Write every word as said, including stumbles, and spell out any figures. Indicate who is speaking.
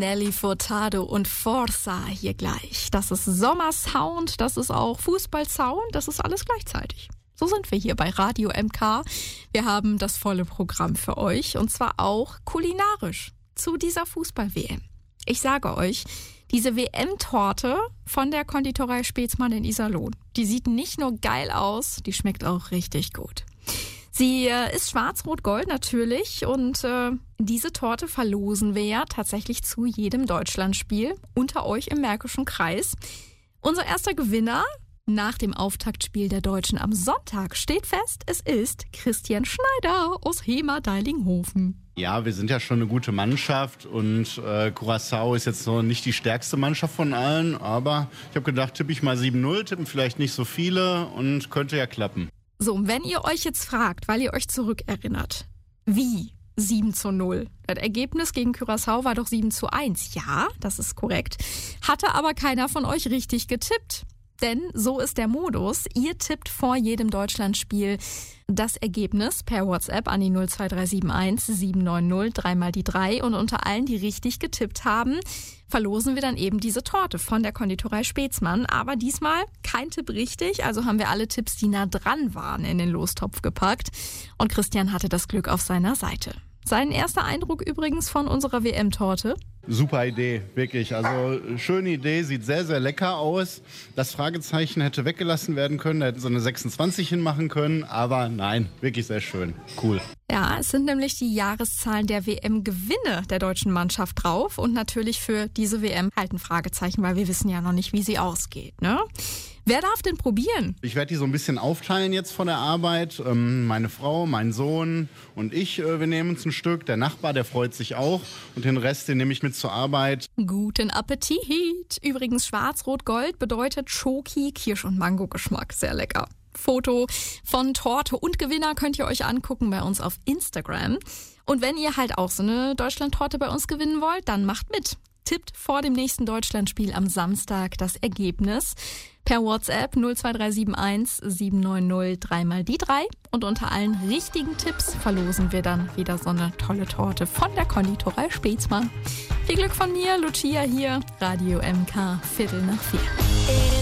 Speaker 1: Nelly Furtado und Forza hier gleich. Das ist Sommersound, das ist auch Fußballsound, das ist alles gleichzeitig. So sind wir hier bei Radio M K. Wir haben das volle Programm für euch und zwar auch kulinarisch zu dieser Fußball-W M. Ich sage euch, diese W M-Torte von der Konditorei Spätzmann in Iserlohn, die sieht nicht nur geil aus, die schmeckt auch richtig gut. Sie äh, ist schwarz-rot-gold natürlich und äh, diese Torte verlosen wir ja tatsächlich zu jedem Deutschlandspiel unter euch im Märkischen Kreis. Unser erster Gewinner nach dem Auftaktspiel der Deutschen am Sonntag steht fest, es ist Christian Schneider aus Hemer-Deilinghofen.
Speaker 2: Ja, wir sind ja schon eine gute Mannschaft und äh, Curaçao ist jetzt noch nicht die stärkste Mannschaft von allen, aber ich habe gedacht, tippe ich mal sieben null, tippen vielleicht nicht so viele und könnte ja klappen.
Speaker 1: So, und wenn ihr euch jetzt fragt, weil ihr euch zurückerinnert, wie sieben zu null? Das Ergebnis gegen Curaçao war doch sieben zu eins. Ja, das ist korrekt. Hatte aber keiner von euch richtig getippt. Denn so ist der Modus. Ihr tippt vor jedem Deutschlandspiel das Ergebnis per WhatsApp an die null zwei drei sieben eins sieben neun null drei mal die drei und unter allen, die richtig getippt haben, verlosen wir dann eben diese Torte von der Konditorei Spätzmann. Aber diesmal kein Tipp richtig, also haben wir alle Tipps, die nah dran waren, in den Lostopf gepackt. Und Christian hatte das Glück auf seiner Seite. Sein erster Eindruck übrigens von unserer W M-Torte?
Speaker 2: Super Idee, wirklich. Also schöne Idee, sieht sehr, sehr lecker aus. Das Fragezeichen hätte weggelassen werden können, da hätten sie eine sechsundzwanzig hinmachen können, aber nein, wirklich sehr schön. Cool.
Speaker 1: Ja, es sind nämlich die Jahreszahlen der W M-Gewinne der deutschen Mannschaft drauf und natürlich für diese W M halt ein Fragezeichen, weil wir wissen ja noch nicht, wie sie ausgeht, ne? Wer darf denn probieren?
Speaker 2: Ich werde die so ein bisschen aufteilen jetzt von der Arbeit. Ähm, meine Frau, mein Sohn und ich, äh, wir nehmen uns ein Stück. Der Nachbar, der freut sich auch. Und den Rest, den nehme ich mit zur Arbeit.
Speaker 1: Guten Appetit! Übrigens schwarz-rot-gold bedeutet Schoki, Kirsch- und Mango-Geschmack. Sehr lecker. Foto von Torte und Gewinner könnt ihr euch angucken bei uns auf Instagram. Und wenn ihr halt auch so eine Deutschland-Torte bei uns gewinnen wollt, dann macht mit. Tippt vor dem nächsten Deutschlandspiel am Samstag das Ergebnis per WhatsApp null zwei drei sieben eins sieben neun null drei mal die drei und unter allen richtigen Tipps verlosen wir dann wieder so eine tolle Torte von der Konditorei Spätzmann. Viel Glück von mir, Lucia hier, Radio M K, Viertel nach vier.